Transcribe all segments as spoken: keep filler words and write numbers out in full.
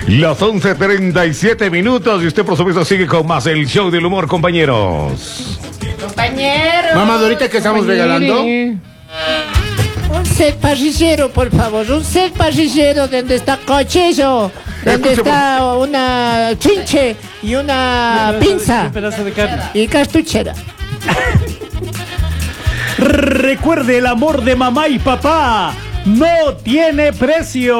Las once treinta y siete minutos y usted por supuesto sigue con más el show del humor, compañeros. Compañeros. Mamá, ahorita que estamos regalando. Un set parrillero, por favor. Un set parrillero donde está cochillo, donde Escuche, está una chinche y una pinza Un pedazo de carne. y cartuchera. Recuerde, el amor de mamá y papá no tiene precio.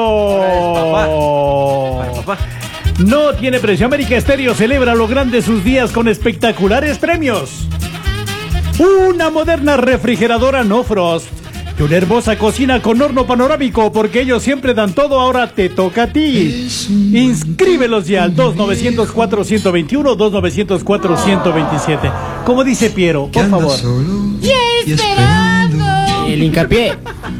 Para papá. No tiene precio. América Estéreo celebra a lo grande sus días con espectaculares premios. Una moderna refrigeradora No Frost y una hermosa cocina con horno panorámico, porque ellos siempre dan todo. Ahora te toca a ti. Inscríbelos ya al dos nueve cero cuatro uno dos uno, dos nueve cero cuatro uno dos siete. Como dice Piero, por favor. ¡Y esperando! El hincapié.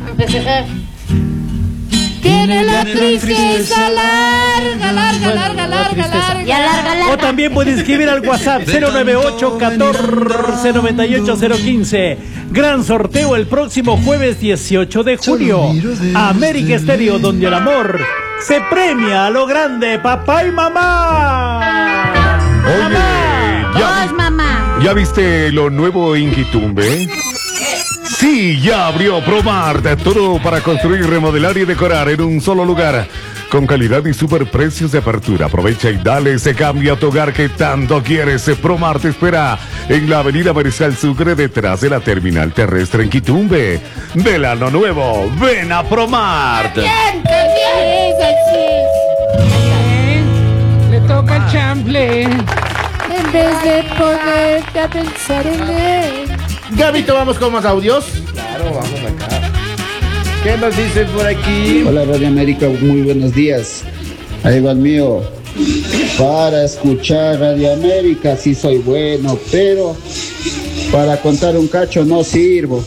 Tiene la tristeza larga, larga, larga, larga, larga. Ya larga, larga. O también puede escribir al WhatsApp cero nueve ocho uno cuatro nueve ocho cero uno cinco. Gran sorteo el próximo jueves dieciocho de julio. América Estéreo, donde el amor se premia a lo grande, papá y mamá. Oye, ¿ya, Dos, mamá. ¿ya viste lo nuevo Inquitumbe? Sí, ya abrió Promart, todo para construir, remodelar y decorar en un solo lugar, con calidad y super precios de apertura. Aprovecha y dale ese cambio a tu hogar que tanto quieres. Promart te espera en la avenida Mariscal Sucre, detrás de la terminal terrestre en Quitumbe. Del año nuevo, ven a Promart. Bien, así es, así es. Le toca el chample. En vez de ponerte a pensar en él. Gabito, vamos con más audios. Claro, vamos acá. ¿Qué nos dicen por aquí? Hola Radio América, muy buenos días. Ahí va el mío. Para escuchar Radio América sí soy bueno, pero para contar un cacho no sirvo.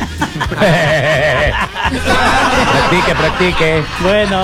Practique, practique. Bueno,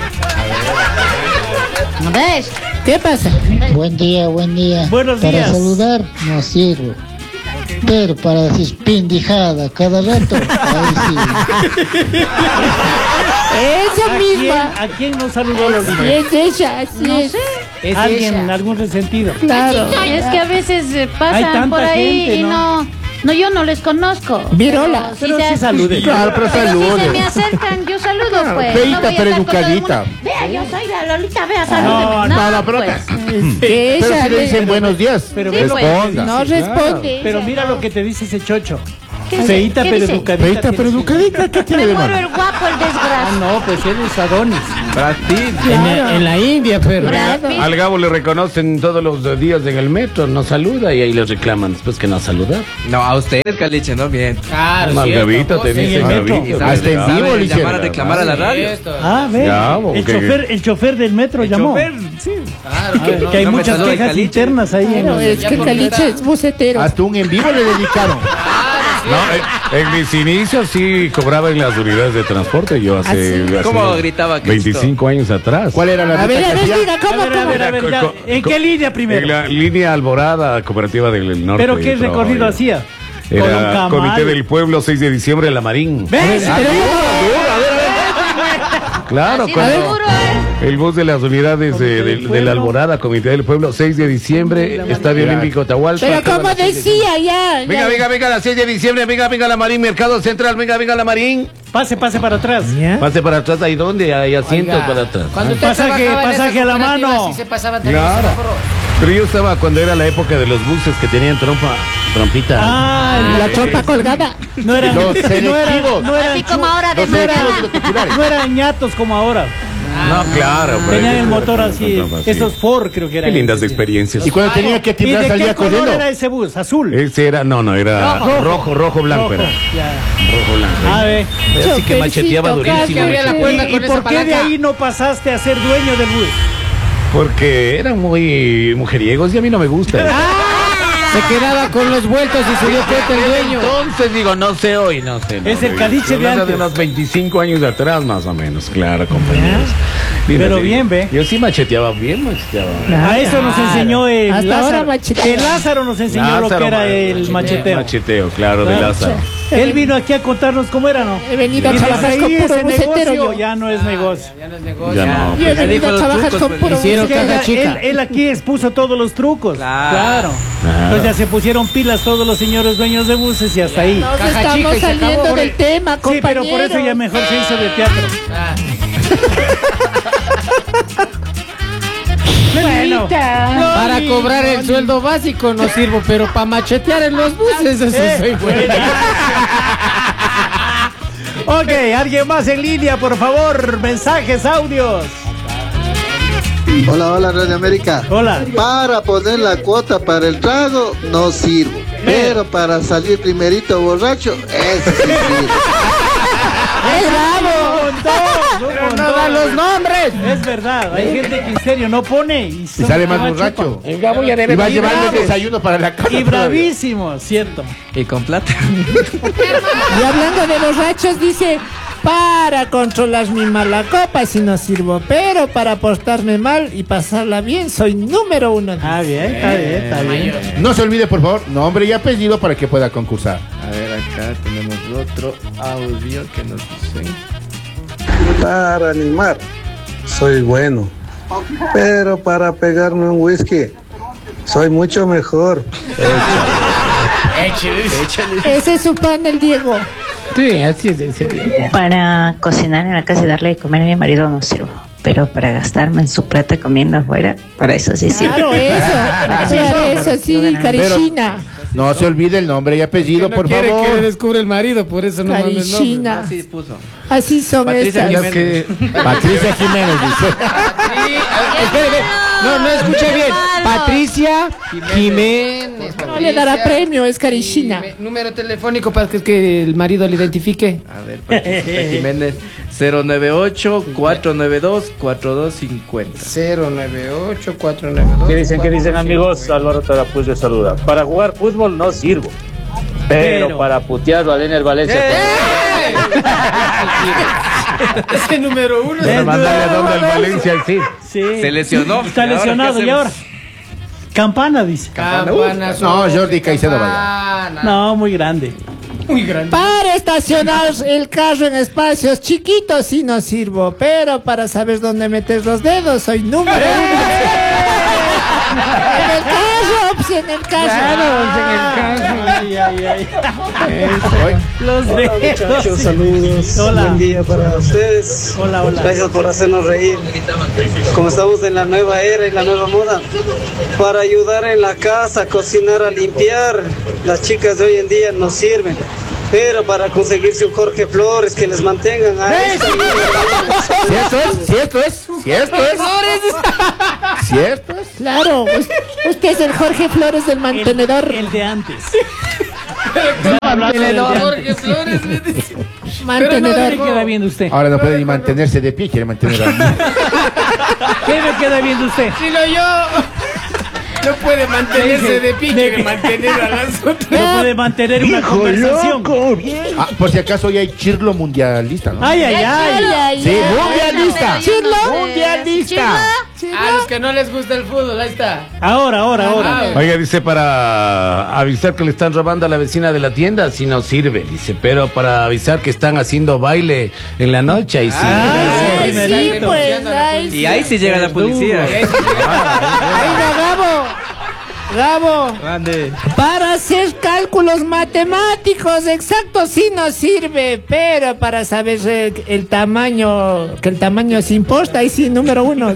¿Ves? ¿Qué pasa? Buen día, buen día. Buenos para días. saludar no sirve. Pero para decir pendejada cada rato, ahí sí. Esa ¿a quién, misma. ¿a quién nos saludó Sí, Lolita? es ella, así No es. sé. Es Alguien, ella. algún resentido. Claro. Es que a veces eh, Hay pasan tanta por ahí gente, y ¿no? no, no, yo no les conozco. Virola. Pero se- sí salude. Claro, pero pero si se salude. me acercan, yo saludo, Claro, pues. feíta, voy a pero estar con todo el educadita. mundo. Vea, yo soy la Lolita, vea, salúdeme. no, No, no, pero, pues. Que pero ella si le dicen buenos días, Pero Sí, ve lo que pues. te dice. no responde. Pero mira lo que te dice ese chocho. ¿Qué dice? Feíta ¿Qué pero dice? educadita. feita pero tienes que- educadita, ¿qué tiene Me de muero malo? el guapo, el Ah, desgraciado. no, pues él es Adonis. Brad Pitt. En, la- en la India, pero. Brad Pitt. Al Gabo le reconocen todos los días en el metro, no saluda y ahí le reclaman después que no saluda. No, a ustedes, Caliche, no bien. Claro, al Gabito te En dicen el metro. Gabito. Hasta en ¿Saben vivo le hicieron. llamar a reclamar a la radio? Ah, ve. Ya, el, ok. chofer, el chofer del metro El llamó. chofer, sí. Ah, que hay no me muchas saluda el quejas Caliche. internas ahí. en Claro, el- es que Caliche es bucetero. Hasta un en vivo le dedicaron. No, en, en mis inicios sí cobraba en las unidades de transporte, yo hace, hace ¿Cómo unos gritaba Cristo? veinticinco años atrás. ¿Cuál era la A ver, ruta a que ver, hacía? diga, ¿cómo, A ver, a cómo? ver, a ver, ya. Co- ¿En co- qué línea En primero? la línea Alborada, cooperativa del norte. ¿Pero qué yo trabajaba recorrido ahí. hacía? Con un Era camal. Comité del Pueblo, seis de diciembre, La Marín. ¿Ves? Pero- Claro, Así cuando seguro, ¿eh? el bus de las unidades de, de- de la Alborada, Comité del Pueblo, seis de diciembre, Estadio Olímpico Tahualpa. Pero como decía, ya. Venga, ya. venga, venga, a las seis de diciembre, venga, venga, La Marín, Mercado Central, venga, venga, La Marín. Pase, pase para atrás. Pase para atrás, ahí donde hay asientos Oiga, para atrás. cuando usted Pasaje- trabajaba en pasaje esa a la cooperativa, mano. sí se pasaba Claro. Pero yo estaba cuando era la época de los buses que tenían trompa, trompita. Ah, La trompa colgada. no eran, Los no eran, selectivos. no eran, Así como ahora de Los no eran, selectivos y los populares. no eran ñatos como ahora. No, claro. pero Tenían ellos el eran motor con- así, con trompa, sí. esos Ford creo que eran. Qué lindas experiencias. Y cuando tenía que ¿Y timbrar de salía qué color corriendo. era ese bus? ¿Azul? Ese era, no, no, era Rojo. rojo, rojo, blanco Rojo, era. ya. Rojo, blanco. A ver. Así que macheteaba durísimo. ¿Y, y por qué de ahí no pasaste a ser dueño del bus? Porque eran muy mujeriegos y a mí no me gusta. Se quedaba con los vueltos y se dio cuenta el dueño. Entonces digo, no sé hoy, no sé. no Es el sé. Caliche de Hablando antes. unos veinticinco años de atrás, más o menos, claro, compañeros. Mira, Pero sí, bien, ve. Yo sí macheteaba, bien macheteaba. A eso nos enseñó el Hasta ahora Lázaro. machetea. El Lázaro nos enseñó lo Lázaro, que era ma- el macheteo. Macheteo, claro, de Claro. Lázaro. Él vino aquí a contarnos cómo era, ¿no? He venido a Y trabajar desde con ahí puro ese bucetero negocio yo. ya no es negocio. Ya no es negocio. Ya no. Yo he Ya venido dijo a los trabajar trucos, con pues. puro Hicieron bucetero. caja Él, chica. él aquí expuso todos los trucos. Claro. Claro. Entonces ya se pusieron pilas todos los señores dueños de buses y hasta ahí. Nos Caja estamos chica y se saliendo acabó. del tema, Sí, compañeros. pero por eso ya mejor se hizo de teatro. Ah. Bueno, Para cobrar el sueldo básico no sirvo, pero para machetear en los buses, eso Eh, soy bueno. ok, alguien más en línea, por favor. Mensajes, audios. Hola, hola, Radio América. Hola. Para poner la cuota para el trago, no sirvo. Pero para salir primerito borracho, eso sí sirve. ¡Es bravo! Un montón, un montón. No da los nombres. Es verdad, hay gente que en serio no pone y, Y son- sale más ah, borracho. El Gabo ya debe Y va a Y llevar el bravos. desayuno para la casa. Y bravísimo, cierto. Y con plata. Y hablando de borrachos, dice, para controlar mi mala copa si no sirvo, pero para portarme mal y pasarla bien soy número uno. Ah, bien, está bien, está bien. No se olvide, por favor, nombre y apellido para que pueda concursar. A ver, acá tenemos otro audio que nos dicen. Para animar, soy bueno. Pero para pegarme un whisky, soy mucho mejor. Ese es su pan, el Diego. Sí, así es. En serio. Para cocinar en la casa y darle de comer a mi marido no sirvo. Pero para gastarme en su plata comiendo afuera, para eso sí sirve. Claro, eso. Claro, eso sí, Carishina. No se olvide el nombre y apellido, No por quiere que le favor. descubra el marido, por eso no manda el nombre. Carishina. Así puso. Así son Patricia estas. Jiménez. Patricia Jiménez dice. Espere, no, no escuché bien. Patricia Jiménez. No le dará premio, es Carishina. Jimé- Número telefónico para que, que el marido le identifique. A ver, Patricia Jiménez, cero nueve ocho, cuatro nueve dos, cuatro dos cinco cero. cero nueve ocho cuatro nueve dos. ¿Qué dicen, qué dicen amigos? Álvaro Tarapuz les saluda. Para jugar fútbol no sirvo. Pero, Pero- para putearlo a Lener Valencia. Ese número uno. Para mandarle a donde al Valencia, sí. Sí. Se lesionó. Está ¿Y ahora lesionado qué y ahora. hacemos? Campana, dice. Campana, No, Jordi Caicedo vaya. Campana. No, muy grande. Muy grande. Para estacionar el carro en espacios chiquitos sí no sirvo, pero para saber dónde meter los dedos soy número uno. En el carro, pues, en el carro. Ay, ay, ay. Hoy. Los dedos. saludos. Hola. Buen día para ustedes. Hola, hola. Gracias por hacernos reír. Como estamos en la nueva era y la nueva moda, para ayudar en la casa, cocinar, a limpiar, las chicas de hoy en día nos sirven. Pero para conseguirse un Jorge Flores que les mantengan a esta Cierto es, cierto es, cierto es. Cierto es. Claro, us- usted es el Jorge Flores del mantenedor. El de antes. Mantenedor. Jorge Flores. Mantenedor. ¿Qué me queda viendo usted? Ahora no puede ni mantenerse de pie, quiere mantener a mí. ¿Qué me queda viendo usted? Dilo yo. No puede mantenerse de pie, quiere mantener a las otras. No puede mantener una conversación. Ah, por si acaso hoy hay chirlo mundialista, ¿no? Ay, ay, ay. Sí, mundialista. Chirlo. Mundialista. A los que no les gusta el fútbol, ahí está. Ahora, ahora, ahora. Ah, Oiga, dice, para avisar que le están robando a la vecina de la tienda, si no sirve, dice, pero para avisar que están haciendo baile en la noche, ahí sí. Ay, sí, Está pues, denunciando a la ay, Y ahí sí llega la policía. Oiga, Gabo. Gabo. Grande. Para hacer cálculos matemáticos exactos sí nos sirve, pero para saber eh, el tamaño, que el tamaño se importa, ahí sí, número uno.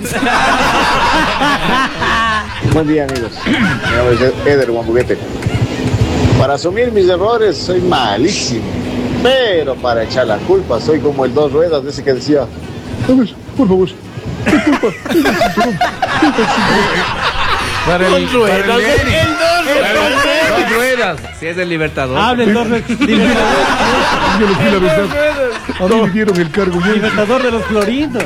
Buen día, amigos. Mi nombre es Eder Guambuguete. Para asumir mis errores soy malísimo, pero para echar la culpa soy como el dos ruedas de ese que decía: a ver, por favor, Para el, para el Lenin. Dos ruedas. Si es el Libertador. Habla el dos libertador, Yo les di la verdad. A mí me dieron el cargo. Yo, libertador de los florindos.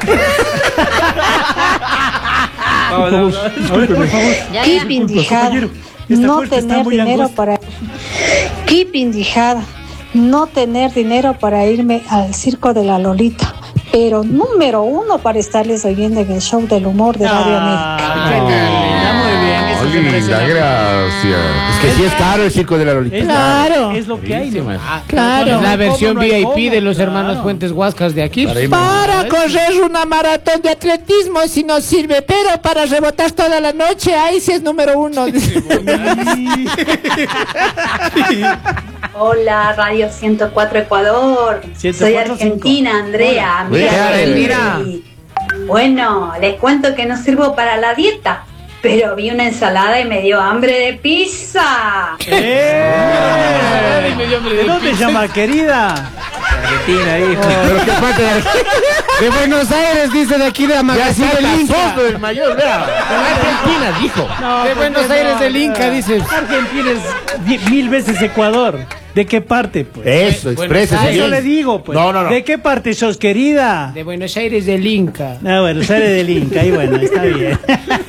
Vamos, vamos. a ver, por favor. Qué pendejada. Esta No puerta está tener muy dinero angosta. para... Qué pendejada. No tener dinero para irme al circo de la Lolita. Pero número uno para estarles oyendo en el show del humor de Radio América. Ah, muy bien. linda, gracias. Es que sí es caro el circo de la Lolita. Claro. Es lo que hay, ¿no? Ah, claro. La versión ¿Cómo no hay V I P cómo? de los Claro. hermanos Fuentes Huascas de aquí. Para correr una maratón de atletismo si no sirve, pero para rebotar toda la noche, ahí sí es número uno. Hola, Radio ciento cuatro Ecuador. ciento Soy cuatro, Argentina, cinco. Andrea. Hola. amiga Hola, de Argentina. Lili. Bueno, les cuento que no sirvo para la dieta, pero vi una ensalada y me dio hambre de pizza. ¡Eh! ¿De dónde llama, querida? Argentina, hijo. Pero qué parte de De Buenos Aires, dice de aquí de Ya Amagacín está del el Inca. soso del mayor, vea. Argentina, dijo. No, De ¿por Buenos qué Aires no? del Inca, dices. Argentina es di- mil veces Ecuador. ¿De qué parte, pues? Eso, exprésese Eso bien. le digo, pues. No, no, no. ¿De qué parte sos, querida? De Buenos Aires del Inca. Ah, bueno, sale del Inca, y bueno, está bien.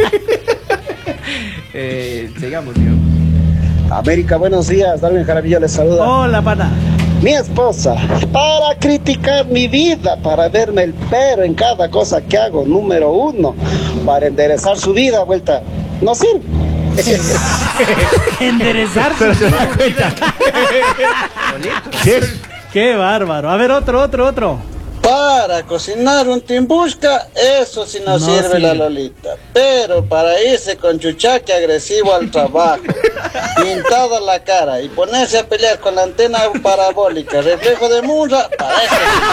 Eh, sigamos, tío. América, buenos días. Darwin Jaramillo les saluda. Hola, pana. Mi esposa, para criticar mi vida, para verme el pero en cada cosa que hago, número uno, para enderezar su vida, vuelta, no sirve. Enderezarse. Pero se da cuenta. ¿Qué es? Qué bárbaro. A ver, otro, otro, otro. Para cocinar un timbusca, eso sí no, No sirve, sirve. la Lolita. Pero para irse con chuchaque agresivo al trabajo, pintada la cara y ponerse a pelear con la antena parabólica, reflejo de Munra, para eso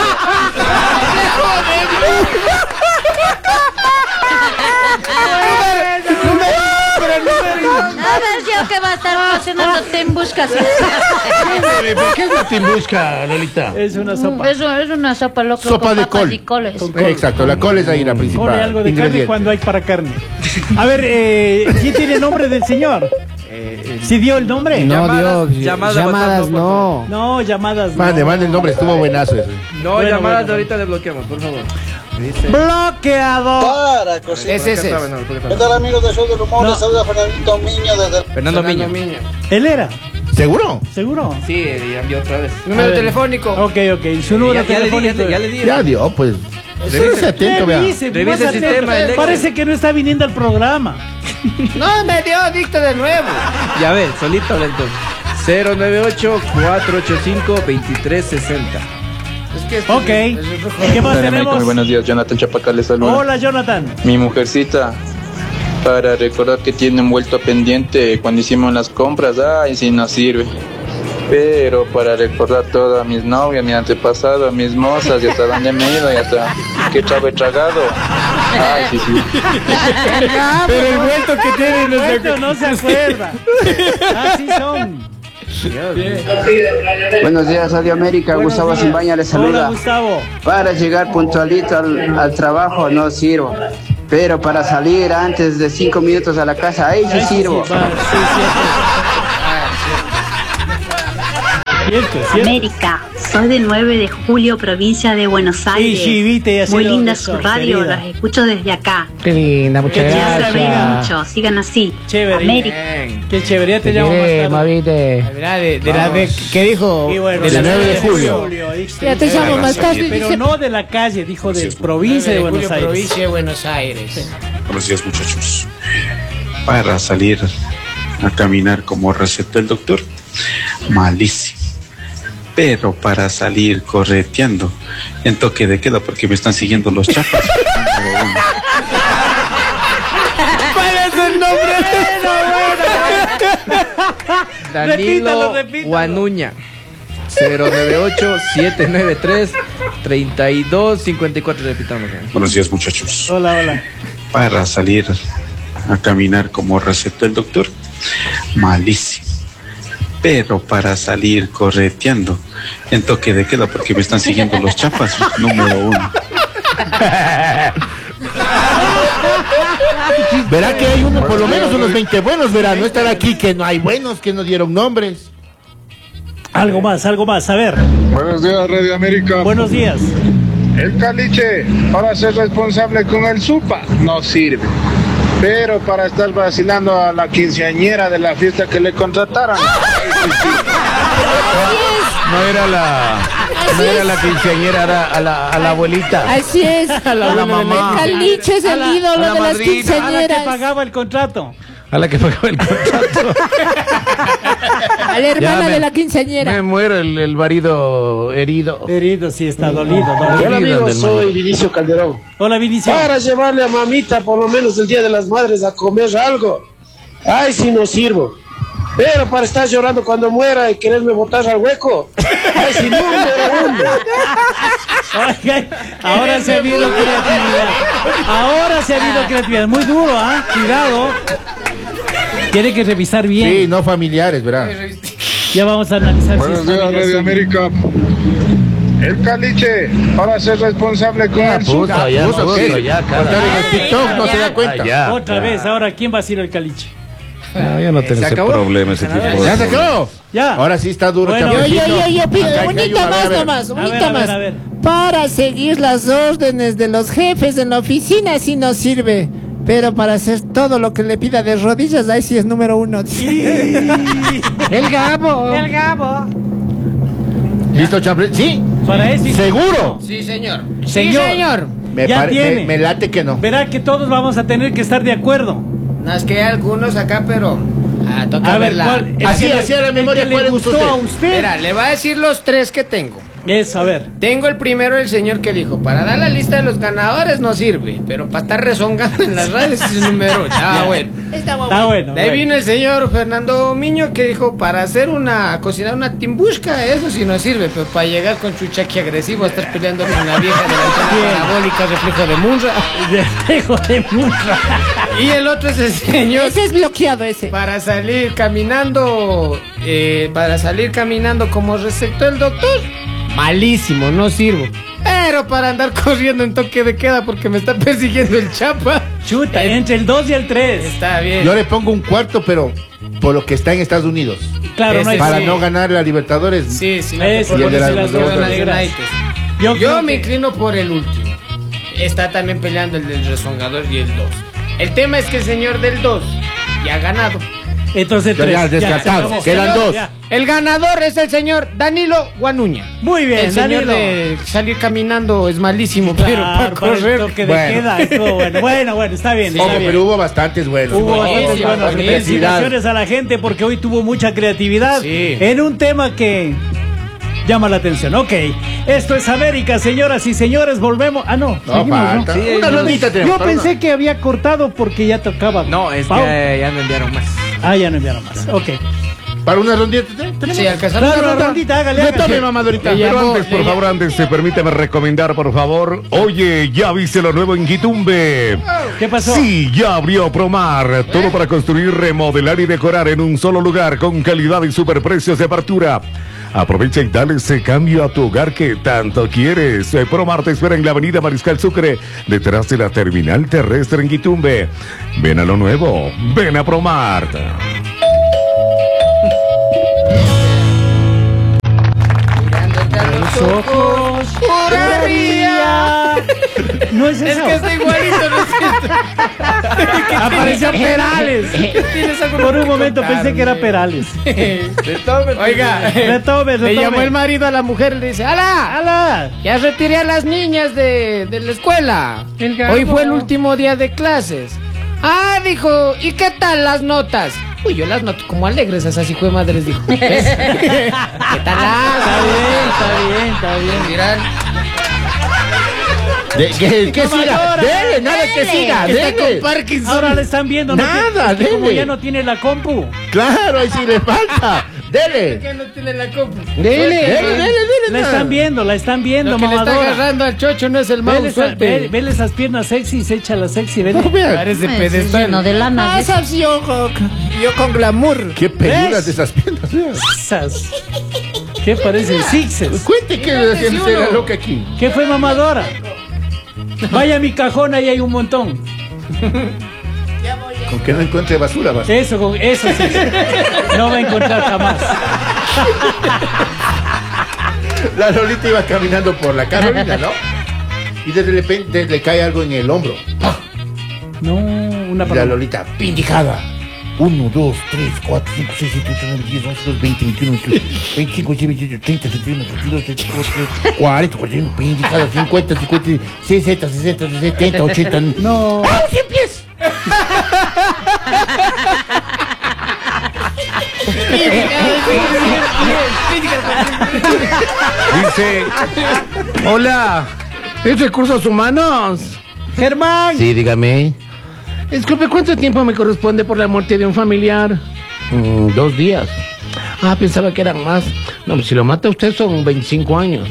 A ver, yo que va a estar cocinando timbuscas. ¿Por qué es la timbusca, Lolita? Es una sopa. Es, es una sopa loca Sopa con de papas col. y coles. Exacto, la col es ahí la principal. Pone algo de carne ingrediente. cuando hay para carne. A ver, eh, ¿quién tiene nombre del señor? ¿Sí dio el nombre? No, Llamadas- Dios. llamadas Llamadas, WhatsApp, por no. No, llamadas. Mande, no. mande el nombre, estuvo buenazo eso. No, Bueno, llamadas bueno. de ahorita desbloqueamos, por favor. Dice. Bloqueado. Para cocinar. Es ese. ¿Qué tal, amigos de Show del Humor? No. Les saluda Fernando Miño desde el... Fernando Miño. ¿Él era? ¿Seguro? ¿Seguro? Sí, y envió otra vez. Número A ver. telefónico. Ok, ok. Su número Ya, ya le di, ya, telefónico. le- ya le di. Ya dio, pues. Estése atento, vea. Revise, Revise más el atento. sistema, el Parece que no está viniendo al programa. No, me dio dicto de nuevo. Ya ves, solito lento. cero nueve ocho, cuatro ocho cinco, dos tres seis cero. Es que este Ok. es- es el rojo. ¿Qué más Hola, América, tenemos? muy buenos días, Jonathan Chapacal les saluda. Hola, Jonathan. Mi mujercita, para recordar que tiene envuelto pendiente cuando hicimos las compras, ay, sí no sirve. Pero para recordar todo a mis novias, mis antepasados, a mis mozas, y hasta dónde me he ido, y hasta qué trago he tragado. Ay, sí, sí. Pero el vuelto que tiene no se Esto no se acuerda. Así son. Buenos días, Radio América. Buenos Gustavo días. Simbaña les Hola, saluda. Gustavo. Para llegar puntualito al, al trabajo no sirvo, pero para salir antes de cinco minutos a la casa, ahí sí Ay, sí, sirvo. sí, va, sí, cierto. Cierto, cierto. América, soy del nueve de julio, provincia de Buenos Aires. sí, viste, ya sé Muy dónde linda sos, su radio, querida. las escucho desde acá. Qué linda, muchas Qué Ya se ríen gracias. mucho, sigan así. Chévere. América. Qué chévere, ya te Te llamo más quiere, tarde. Mavite. Mira, de, de la de, ¿qué dijo? Y bueno, de la sí, nueve de sí, julio. dice. Ya te llamo más tarde. Pero dice- no de la calle, dijo de provincia de Buenos Aires. Provincia de Buenos Aires. Buenos días, muchachos. Para salir a caminar como recetó el doctor, malísimo. Pero para salir correteando en toque de queda, porque me están siguiendo los chapas. número uno. ¿Cuál es el nombre? Danilo Repítalo, repítalo. Guanuña. cero nueve ocho, siete nueve tres, tres dos cinco cuatro. Repitamos. ¿eh? Buenos días, muchachos. Hola, hola. Para salir a caminar como recetó el doctor, malísimo. Pero para salir correteando en toque de queda, porque me están siguiendo los chapas, número uno. Verá que hay uno, por lo menos unos veinte buenos, verá. No estar aquí que no hay buenos, que no dieron nombres. Algo más, algo más. A ver. Buenos días, Radio América. Buenos días. El caliche, para ser responsable con el supa, no sirve. Pero para estar vacilando a la quinceañera de la fiesta que le contrataron. No era la, no era la quinceañera, era a la, a la abuelita. Así es. A la, a la mamá. El caliche es el A la- ídolo a la de las madrina. A la que quinceañeras. pagaba el contrato. A la que pagó el contrato. A la hermana Ya me- de la quinceañera. Me muero el, el marido herido. Herido, sí, está dolido. Hola, dolido. amigo, soy Vinicio Calderón. Hola, Vinicio. Para llevarle a mamita por lo menos el Día de las Madres a comer algo. Ay, si no sirvo. Pero para estar llorando cuando muera y quererme botar al hueco. Ay, si no, número uno. Oigan, ahora se ha habido creatividad. Ahora se ha habido creatividad. Muy duro, ¿ah? Cuidado. Tiene que revisar bien. Sí, no familiares, ¿verdad? Ya vamos a analizar. Buenos si días, familias Radio son- América. El caliche para ser responsable con el puso, Zucca. ya, Puso, puso, ¿qué? ya, cada- Contar en el TikTok no se da cuenta. Ah, ya. Otra vez, ahora, ¿quién va a ser el caliche? No, ya no tengo ¿Se ese acabó? problema, ese tipo de ¿Ya se cosas. acabó? Ya. Ahora sí está duro, Bueno, Yo, yo, chapecito. yo, yo pido, Acá hay que unita ayudar, a más ver. nomás, A ver, unita a ver, más. a ver. Para seguir las órdenes de los jefes en la oficina sí nos sirve. Pero para hacer todo lo que le pida de rodillas, ahí sí es número uno. El Gabo. El Gabo. ¿Listo, chaple? Sí. Para eso. ¿Seguro? Sí, señor. Señor. Sí, señor. Me, Ya pare- tiene. me, me late que no. Verá que todos vamos a tener que estar de acuerdo. No, es que hay algunos acá, pero... Ah, toca A ver, verla. ¿cuál? el Así, que le- así a la el memoria, que le ¿cuál le gustó gustó a a usted? usted? Mira, le voy a decir los tres que tengo. Es, a ver. Tengo el primero, el señor que dijo, para dar la lista de los ganadores no sirve, pero para estar rezongando en las redes es el número. Ah, bueno. Está muy Está bueno. De ahí bueno. vino el señor Fernando Miño que dijo, para hacer una, cocinar una timbusca, eso sí no sirve, pero para llegar con chuchaqui agresivo a estar peleando con la vieja de la antena parabólica, reflejo de Munra. Reflejo de Munra. Y el otro es el señor Ese es bloqueado ese. para salir caminando, eh, para salir caminando como recetó el doctor. Malísimo, no sirvo. Pero para andar corriendo en toque de queda porque me está persiguiendo el chapa. Chuta, entre el dos y el tres. Está bien. Yo le pongo un cuarto, pero por lo que está en Estados Unidos. Claro, no hay Para sí. no ganar la Libertadores. Sí, sí, no Ese, te y el de pones las- las de las Golden negras. United. Yo Yo, creo me que- inclino por el último. Está también peleando el del rezongador y el dos. El tema es que el señor del dos ya ha ganado. Entonces Ya, tres. ya, descartado. se acabó. Quedan Señor, dos. Ya. El ganador es el señor Danilo Guanuña. Muy bien, El señor Danilo. de salir caminando es malísimo, pero Ah, para para el correr. toque de Bueno. queda estuvo bueno. Bueno, bueno, está bien. Ojo, está bien. pero hubo bastantes buenos. Hubo bastantes buenísimo, buenos. buenísimo. Felicitaciones a la gente porque hoy tuvo mucha creatividad Sí. en un tema que llama la atención. Ok, esto es América, señoras y señores. Volvemos. Ah, no. No, seguimos, falta. Sí, Una yo- rondita tenemos, Yo para pensé una. que había cortado porque ya tocaba. No, es Pau. que ya no enviaron más. Ah, ya no enviaron más. Ok. Para una rondita tenemos. Sí, alcanzaron Claro, una una ronda. rondita, hágale. hágale. Retome, mamadorita. Le Pero llamó- antes, por le favor, antes, eh, permíteme recomendar, por favor. Oye, ¿ya viste lo nuevo en Quitumbe? ¿Qué pasó? Sí, ya abrió Promar. Todo para construir, remodelar y decorar en un solo lugar con calidad y superprecios de apertura. Aprovecha y dale ese cambio a tu hogar que tanto quieres. Eh, Promar te espera en la avenida Mariscal Sucre, detrás de la terminal terrestre en Quitumbe. Ven a lo nuevo, ven a Promar. Mirándote a los ojos, juraría. No es Es eso. que está igualito, ¿no es cierto? Apareció Perales. Tienes algo Por un que momento pensé que era contarme. Perales. Oiga, Retome, le retome. llamó el marido a la mujer y le dice, ¡Hala! ¡Hala! Ya retiré a las niñas de, de la escuela. El gato. Hoy fue el último día de clases. Ah, dijo, ¿y qué tal las notas? Uy, yo las noto como alegres, esas hijo de madres, dijo. ¿Ves? ¿Qué tal las? Está bien, está bien, está bien. Miran, De- que, que siga. Mamadora. Dele, nada que siga. que está Dele. con Parkinson. Ahora le están viendo. ¿no? Nada, Que- que Como dele. ya no tiene la compu. Claro, ahí sí le falta. Dele. ¿Qué no tiene la compu? Dele, dele, dele, dele. La están viendo, la están viendo, Lo que le está mamadora. agarrando al chocho no es el Vele, mouse, esa- suelte. ve- vele esas piernas sexy, se echa la sexy, vele. No, vea. Parece Ese pedestal. lleno de lana. Ah, sabes, yo, yo con glamour. Qué peludas ¿Ves? de esas piernas. vea. Esas. ¿Qué parecen sixes? Cuente que Fíjate se si se la uno- loca aquí. ¿Qué fue mamadora? Vaya a mi cajón, ahí hay un montón. Con que no encuentre basura, vas. Eso, con- eso sí. No va a encontrar jamás. La Lolita iba caminando por la Carolina, ¿no? Y de repente le cae algo en el hombro. ¡Pah! No, una Y la palabra. Lolita, pindijada. uno, dos, tres, cuatro, cinco, seis, siete, ocho, nueve, diez, once, doce, veinte, veintiuno, veinticinco, veintiocho, treinta, treinta y uno, treinta y dos, treinta y cuatro, cuarenta, cuarenta y uno, pindijada, cincuenta, cincuenta, sesenta, sesenta, setenta, ochenta. No. ¡Ah, cien pies! sé. Hola. ¿Es Recursos Humanos? Germán. Sí, dígame. Disculpe, ¿cuánto tiempo me corresponde por la muerte de un familiar? Mm, dos días. Ah, pensaba que eran más. No, si lo mata usted son veinticinco años.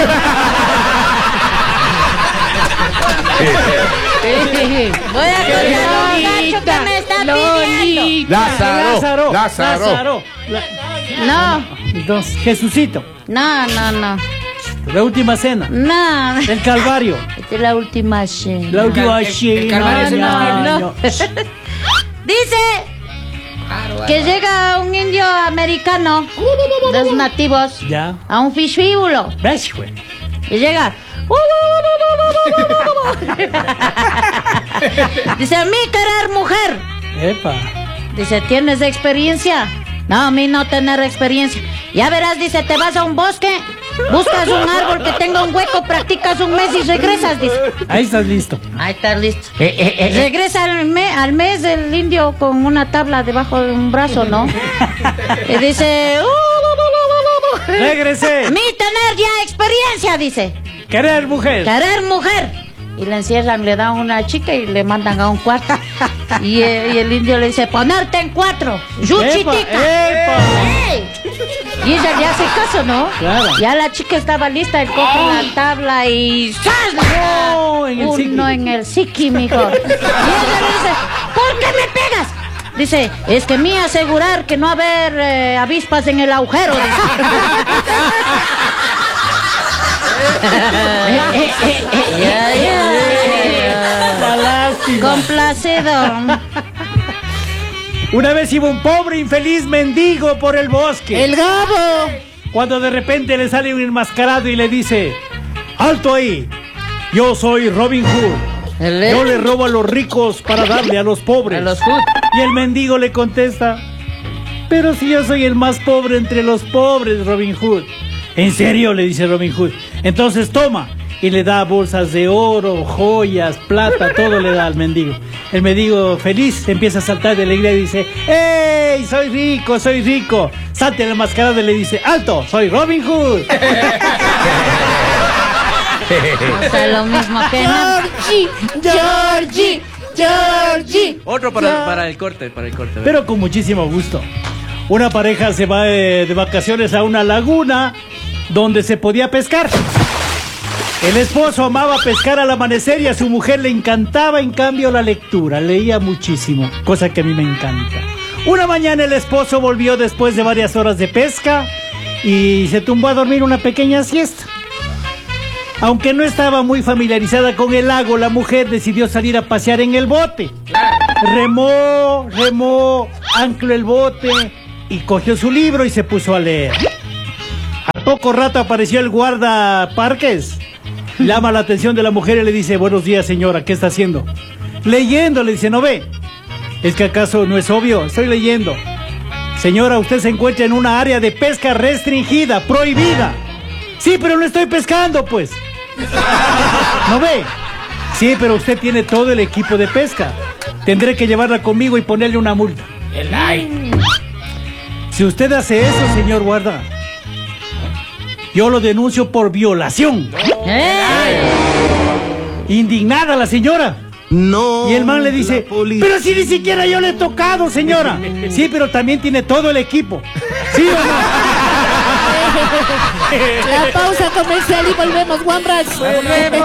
Voy a contar un gacho que me está pidiendo. Lázaro. Lázaro. Lázaro. Lázaro. La- No, Entonces, Jesucito. no, no, no. La última cena. No. El Calvario. Esta es la última cena. La última El- el- el cena. Calvario es el No, más no, no. no. Dice que llega un indio americano, los nativos, Ya. a un fishíbulo. ¿Ves, güey? Y llega. Dice, a mí querer mujer. Epa. Dice, ¿tienes experiencia? No, a mí no tener experiencia. Ya verás, dice, te vas a un bosque, buscas un árbol que tenga un hueco, practicas un mes y regresas, dice. Ahí estás listo. Ahí está listo. Regresa al, me- al mes el indio con una tabla debajo de un brazo, ¿no? Y dice, Regresé. mi tener ya experiencia, dice. Querer mujer. Querer mujer. Y le encierran, le dan una chica y le mandan a un cuarto. Y, eh, y el indio le dice, ponerte en cuatro. ¡Yuchitica! Epa, ¡Ey! Y ella le hace caso, ¿no? Claro. Ya la chica estaba lista, él coge la tabla y ¡zas! No, en el Uno psiqui. en el psiqui, mijo. Y ella le dice, ¿por qué me pegas? Dice, es que me asegurar que no haber eh, avispas en el agujero. Eh, eh, eh, eh, ya, ya. La lástima. Complacido. Una vez iba un pobre infeliz mendigo por el bosque. El Gabo. Cuando de repente le sale un enmascarado y le dice, ¡alto ahí! Yo soy Robin Hood. El- Yo le robo a los ricos para darle a los pobres. A los Hood. Y el mendigo le contesta, pero si yo soy el más pobre entre los pobres, Robin Hood. ¿En serio? Le dice Robin Hood. Entonces toma. Y le da bolsas de oro, joyas, plata, todo le da al mendigo. El mendigo feliz empieza a saltar de alegría y dice, ¡ey! Soy rico, soy rico. Salta en la mascarada y le dice, ¡alto! Soy Robin Hood. O sea, lo mismo que no. Georgie, Georgie, Georgie. Otro para, para el corte, para el corte. a ver. Pero con muchísimo gusto. Una pareja se va eh, de vacaciones a una laguna donde se podía pescar. El esposo amaba pescar al amanecer y a su mujer le encantaba, en cambio, la lectura. Leía muchísimo, cosa que a mí me encanta. Una mañana el esposo volvió después de varias horas de pesca y se tumbó a dormir una pequeña siesta. Aunque no estaba muy familiarizada con el lago, la mujer decidió salir a pasear en el bote. Remó, remó, ancló el bote y cogió su libro y se puso a leer. Al poco rato apareció el guardaparques. Llama la atención de la mujer y le dice, buenos días señora, ¿qué está haciendo? Leyendo, le dice, ¿no ve? ¿Es que acaso no es obvio? Estoy leyendo. Señora, usted se encuentra en una área de pesca restringida, prohibida. Sí, pero no estoy pescando, pues. ¿No ve? Sí, pero usted tiene todo el equipo de pesca. Tendré que llevarla conmigo y ponerle una multa. El ay. Si usted hace eso, señor guarda, yo lo denuncio por violación. Indignada la señora. No. Y el man le dice, pero si ni siquiera yo le he tocado, señora. Sí, pero también tiene todo el equipo. ¿Sí o no? La pausa comercial y volvemos, Wambras.